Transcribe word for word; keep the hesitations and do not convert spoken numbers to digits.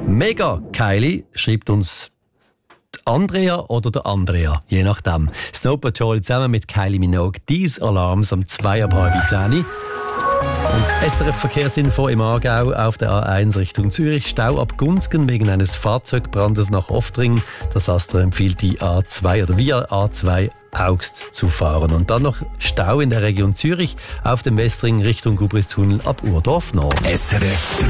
Mega, Kylie, schreibt uns Andrea oder der Andrea, je nachdem. Snow Patrol zusammen mit Kylie Minogue, «These Alarms» am zwei ab halb zehn. Und S R F-Verkehrsinfo im Aargau auf der A eins Richtung Zürich. Stau ab Gunzgen wegen eines Fahrzeugbrandes nach Oftringen. Das Astra empfiehlt die A zwei oder via A zwei Augst zu fahren. Und dann noch Stau in der Region Zürich auf dem Westring Richtung Gubristunnel ab Urdorf Nord. S R F